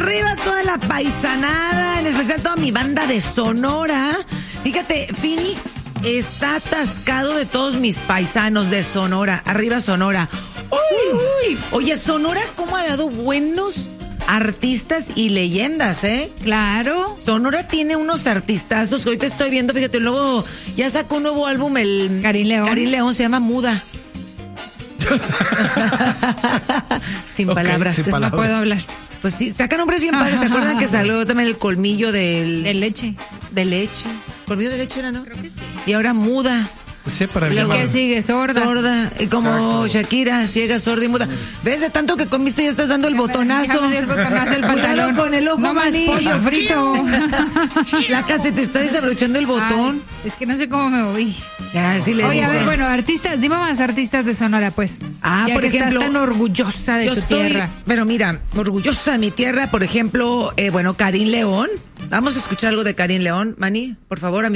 Arriba toda la paisanada, en especial toda mi banda de Sonora. Fíjate, Phoenix está atascado de todos mis paisanos de Sonora. Arriba Sonora. Uy. Oye, Sonora, ¿cómo ha dado buenos artistas y leyendas, Claro. Sonora tiene unos artistazos que ahorita estoy viendo, fíjate, luego ya sacó un nuevo álbum, el Karin León se llama Muda. Sin palabras. No puedo hablar. Pues sí, sacan nombres bien padres. ¿Se acuerdan que salió también el colmillo De leche. de leche? ¿Colmillo de leche era, no? Creo que sí. Y ahora Muda. Pues sí, para Luego, ¿Qué sigue? Sorda. Y como Exacto. Shakira, ciega, sorda y muda. ¿Ves? De tanto que comiste ya estás dando el botonazo. Ya me dio el botonazo del Cuidado pantalón. con el ojo, No más maní. pollo frito. Flaca, se te está desabrochando el botón. Ay, es que no sé cómo me moví. Ya, sí le Oye, a dice. ver, bueno, artistas, dime más artistas de Sonora, pues. Ah, Ya por que ejemplo, estás tan orgullosa de yo tu tierra. Pero mira, orgullosa de mi tierra, por ejemplo, Karin León. Vamos a escuchar algo de Karin León. Mani, por favor,